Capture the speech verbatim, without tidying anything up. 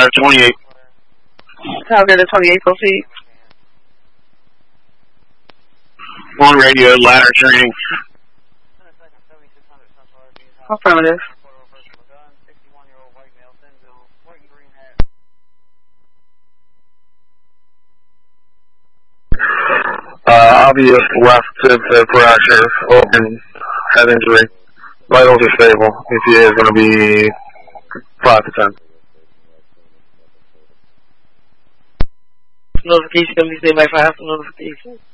ladder twenty-eight. Tower to twenty-eight, proceed. On radio, ladder training. Affirmative. Uh, obvious left tip to fracture, open, head injury. Vitals are stable. E T A is going to be five to ten. Notification going to be stay by five for notification.